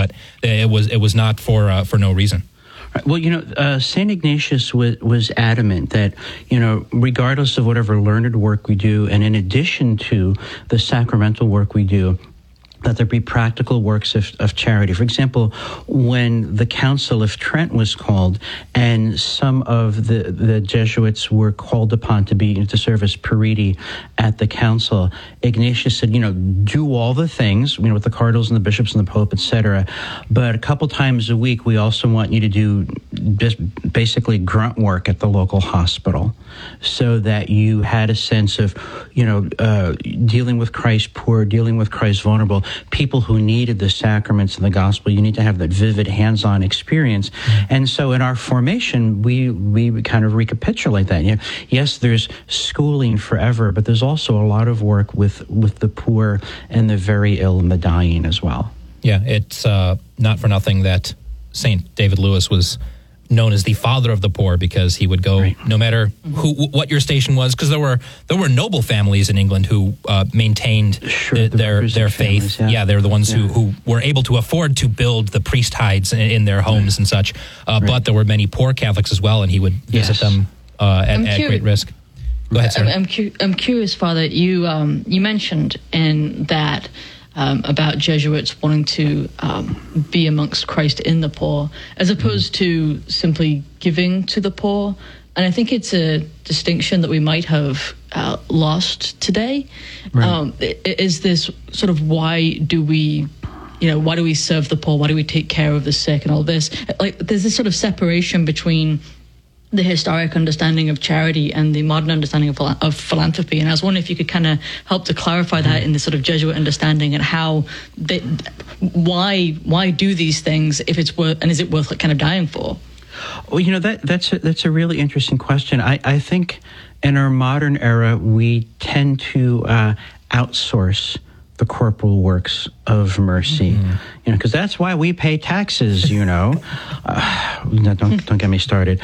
but it was not for no reason. Well, St. Ignatius was adamant that, regardless of whatever learned work we do, and in addition to the sacramental work we do, that there be practical works of charity. For example, when the Council of Trent was called, and some of the Jesuits were called upon to serve as periti at the council, Ignatius said, do all the things, with the cardinals and the bishops and the pope, etc. But a couple times a week, we also want you to do just basically grunt work at the local hospital, so that you had a sense of, dealing with Christ's poor, dealing with Christ's vulnerable, people who needed the sacraments and the gospel. You need to have that vivid hands-on experience. And so in our formation, we kind of recapitulate that. Yes, there's schooling forever, but there's also a lot of work with the poor and the very ill and the dying as well. Yeah, it's not for nothing that St. David Lewis was known as the father of the poor, because he would go no matter what your station was, because there were noble families in England who maintained their faith. Families, they're the ones who were able to afford to build the priest hides in their homes and such. But there were many poor Catholics as well, and he would visit them at great risk. Go ahead, Sarah. I'm curious, Father. You mentioned in that. About Jesuits wanting to be amongst Christ in the poor, as opposed to simply giving to the poor. And I think it's a distinction that we might have lost today. Right. Is this sort of why do we serve the poor? Why do we take care of the sick and all this? Like, there's this sort of separation between the historic understanding of charity and the modern understanding of philanthropy. And I was wondering if you could kind of help to clarify that in the sort of Jesuit understanding, and how why do these things if it's worth, and is it worth kind of dying for? Well, that's a really interesting question. I think in our modern era, we tend to outsource the corporal works of mercy, because that's why we pay taxes. Don't get me started.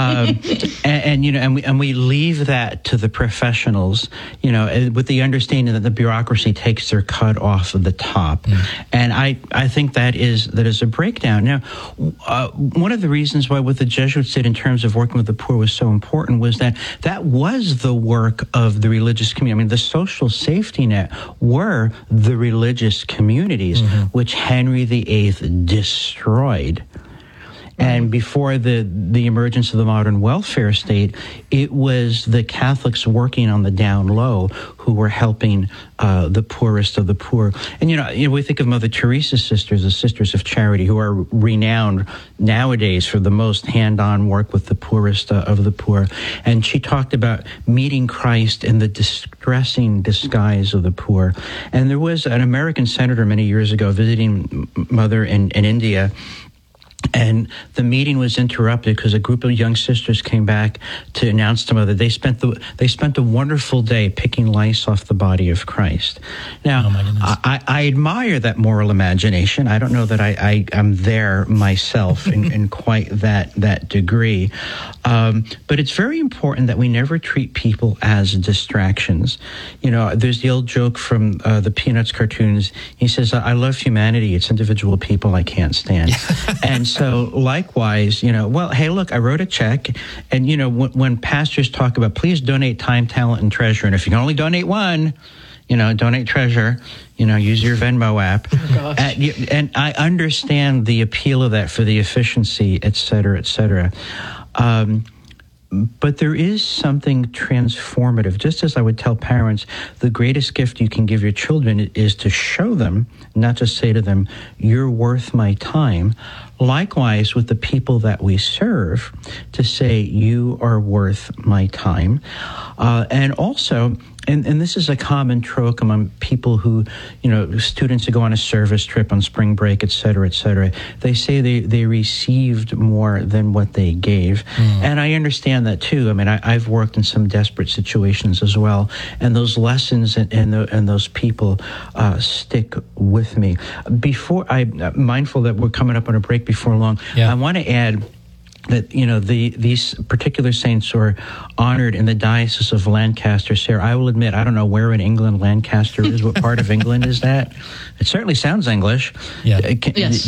And we leave that to the professionals, with the understanding that the bureaucracy takes their cut off of the top. And I think that is a breakdown. Now, one of the reasons why what the Jesuits did in terms of working with the poor was so important was that was the work of the religious community. I mean, the social safety net were the religious communities, which Henry VIII destroyed. And before the emergence of the modern welfare state, it was the Catholics working on the down low who were helping the poorest of the poor. And, we think of Mother Teresa's sisters, the Sisters of Charity, who are renowned nowadays for the most hand-on work with the poorest of the poor. And she talked about meeting Christ in the distressing disguise of the poor. And there was an American senator many years ago visiting Mother in India. And the meeting was interrupted because a group of young sisters came back to announce to Mother they spent a wonderful day picking lice off the body of Christ. Now, I admire that moral imagination. I don't know that I am there myself in quite that degree. But it's very important that we never treat people as distractions. There's the old joke from the Peanuts cartoons. He says, "I love humanity. It's individual people I can't stand." And so likewise, hey, look, I wrote a check. And, when pastors talk about, please donate time, talent, and treasure. And if you can only donate one, donate treasure, use your Venmo app. Oh, and I understand the appeal of that for the efficiency, et cetera, et cetera. But there is something transformative. Just as I would tell parents, the greatest gift you can give your children is to show them, not just say to them, you're worth my time. Likewise, with the people that we serve, to say, you are worth my time. And also, and this is a common trope among people who, students who go on a service trip on spring break, et cetera, they say they received more than what they gave. And I understand that too. I mean, I've worked in some desperate situations as well. And those lessons and those people stick with me. Before I'm mindful that we're coming up on a break before long, I want to add that, these particular saints were honored in the Diocese of Lancaster. Sarah, I will admit, I don't know where in England Lancaster is. What part of England is that? It certainly sounds English. Yeah. Yes.